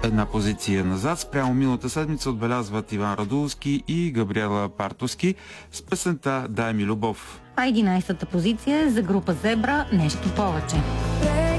Една позиция назад спрямо миналата седмица отбелязват Иван Радулски и Габриела Партовски с песента "Дай ми любов". А 11-та позиция е за група Зебра "Нещо повече".